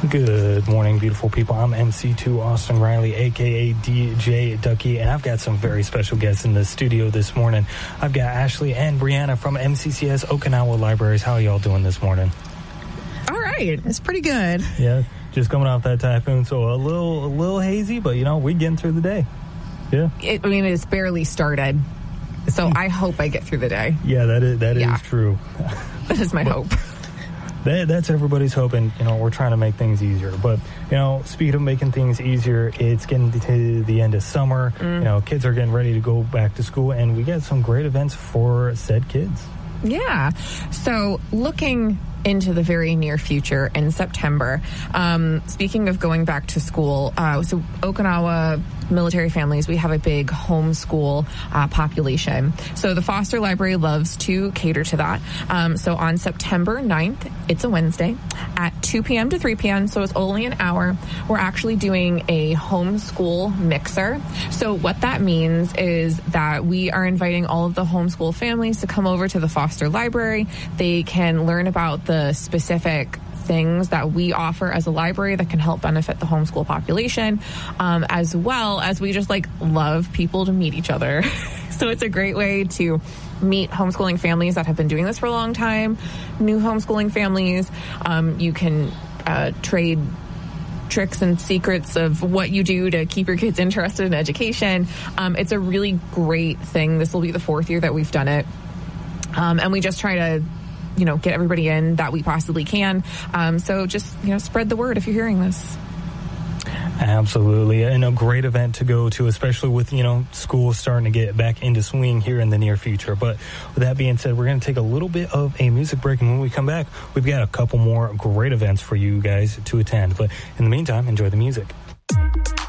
Good morning, beautiful people. I'm MC2 Austin Riley, a.k.a. DJ Ducky, and I've got some very special guests in the studio this morning. I've got Ashley and Brianna from MCCS Okinawa Libraries. How are y'all doing this morning? All right. It's pretty good. Yeah, just coming off that typhoon, so a little hazy, but, we're getting through the day. Yeah. It's barely started, so I hope I get through the day. Yeah, that is true. That is my hope. That's everybody's hope, and, we're trying to make things easier. But, speaking of making things easier, it's getting to the end of summer. Kids are getting ready to go back to school, and we got some great events for said kids. Yeah. So looking into the very near future in September, speaking of going back to school, so Okinawa military families, we have a big homeschool population. So the Foster Library loves to cater to that. So on September 9th, it's a Wednesday, at 2 p.m. to 3 p.m., so it's only an hour, we're actually doing a homeschool mixer. So what that means is that we are inviting all of the homeschool families to come over to the Foster Library. They can learn about the specific things that we offer as a library that can help benefit the homeschool population, as well as we just love people to meet each other. So it's a great way to meet homeschooling families that have been doing this for a long time, new homeschooling families. You can trade tricks and secrets of what you do to keep your kids interested in education. It's a really great thing. This will be the 4th year that we've done it. And we just try to get everybody in that we possibly can. So just, spread the word if you're hearing this. Absolutely. And a great event to go to, especially with, school starting to get back into swing here in the near future. But with that being said, we're going to take a little bit of a music break. And when we come back, we've got a couple more great events for you guys to attend. But in the meantime, enjoy the music.